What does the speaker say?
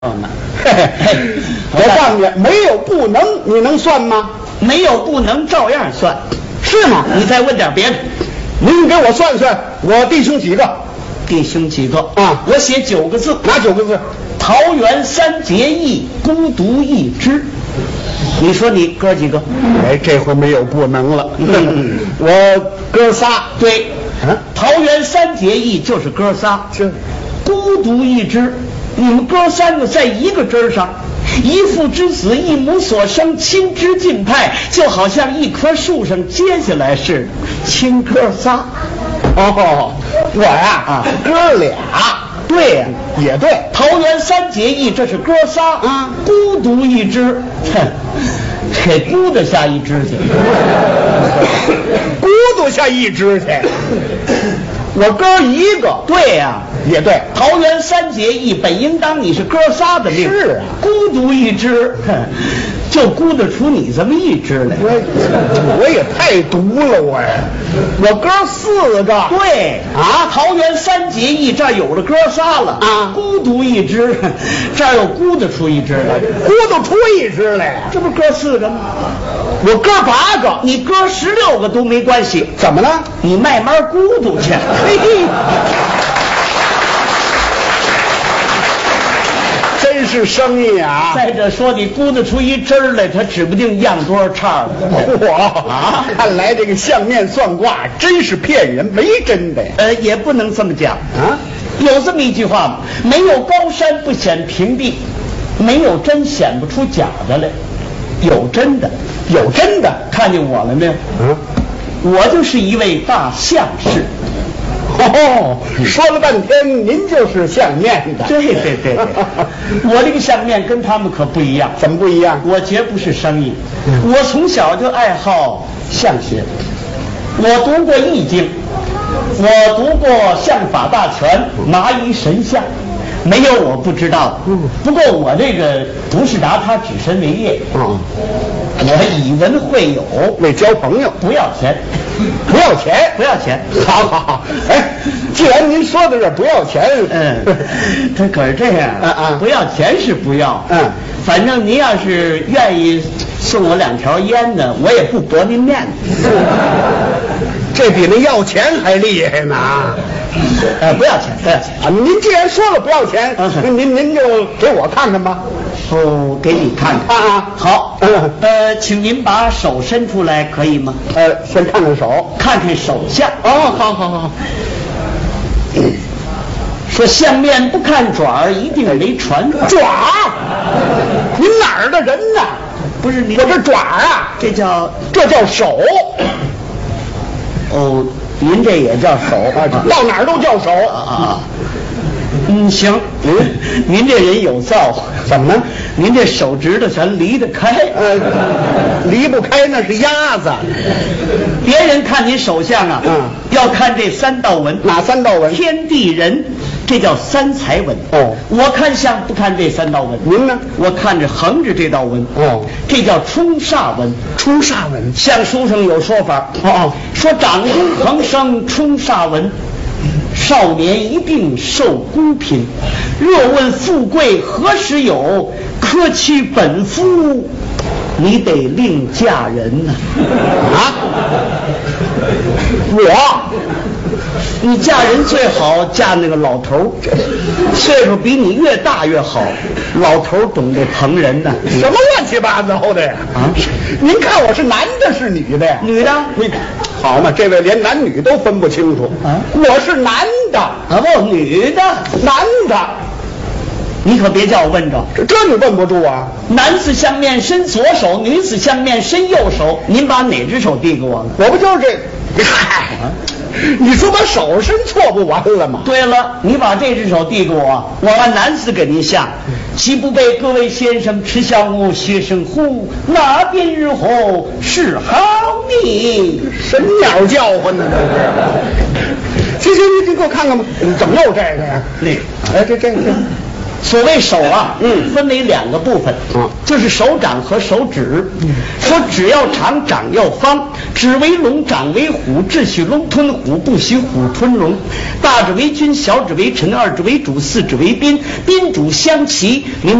我告诉你，没有不能，你能算吗？ 没有不能，照样算， 是吗？ 你再问点别的。 您给我算算，我弟兄几个？ 弟兄几个啊？ 我写9个字。 哪9个字？ 桃园三结义，孤独一枝。你说你哥几个？ 哎，这回没有不能了。我哥仨。 对，桃园三结义就是哥仨。孤独一枝，你们哥3个在一个枝上，一父之子，一母所生，亲支近派，就好像一棵树上结下来似的，亲哥仨。 哦，我呀，哥俩。 对呀， 也对。 桃园三结义，这是哥仨啊，孤独一枝，给孤得下一枝去， 孤独下一枝去。我哥一个。 对呀， 也对。 桃园三结义本应当你是哥仨的命， 是啊， 孤独一枝，就估得出你这么一枝来。 我也太毒了，我哥4个。 对啊，桃园三结义这儿有了哥仨了啊，孤独一枝，这儿又估得出一枝来， 估得出一枝来， 这不哥4个吗？ 我哥8个， 你哥16个都没关系。 怎么了？ 你慢慢估嘟去。 嘿嘿，真是生意啊！ 再者说，你估得出一枝来，他指不定样多少叉了。 看来这个相面算卦真是骗人，没真的。 也不能这么讲啊。 有这么一句话吗？没有高山不显平地，没有真显不出假的来。有真的， 有真的， 看见我了没有？我就是一位大相士。 说了半天，您就是相面的。 对，我这个相面跟他们可不一样。 怎么不一样？ 我绝不是生意，我从小就爱好相学，我读过易经，我读过相法大全、麻衣神相。没有我不知道的。不过我这个不是拿它指身为业。我以文会友， 为交朋友， 不要钱， 不要钱， 不要钱。 好。哎，既然您说的是不要钱， 他可是这样不要钱是不要，反正您要是愿意送我2条烟呢，我也不驳您面子。 这比那要钱还厉害呢。 不要钱，不要钱啊！您既然说了不要钱，您就给我看看吧。 给你看看啊。好， 请您把手伸出来，可以吗？ 先看看手， 看看手相。 好。 说相面不看爪儿，一定没传法。 爪？您哪儿的人呢？ 不是你， 我这爪啊， 这叫手。 您这也叫手啊？ 到哪儿都叫手啊。行，您这人有造化。 怎么呢？ 您这手指头全离得开。 离不开那是鸭子。 别人看您手相啊，要看这3道纹。 哪3道纹？ 天地人，这叫3才纹。我看相不看这3道纹。 您呢？ 我看着横着这道纹。这叫冲煞纹。 冲煞纹， 相书上有说法。说长中横生冲煞纹，少年一定受孤贫。若问富贵何时有，可取本夫，你得另嫁人呐。你嫁人最好嫁那个老头，岁数比你越大越好。老头懂得疼人呢。 什么乱七八糟的呀？您看我是男的是女的呀？ 女的。 好嘛，这位连男女都分不清楚。我是男的。 女的。 男的。 你可别叫我问着， 这你问不住啊！ 男子相面伸左手，女子相面伸右手，您把哪只手递给我了？ 我不就是这？嗨，你说把手伸错不完了吗？ 对了，你把这只手递给我，我按男子给您相，岂不被各位先生耻笑我学生乎？那边日后是好你神鸟叫唤呢？行，你给我看看吧。怎么又这个呀？ 那这。 所谓手啊，分为2个部分，就是手掌和手指。说指要长，掌要方，指为龙，掌为虎，只许龙吞虎，不许虎吞龙。大指为君，小指为臣，二指为主，四指为宾，宾主相齐。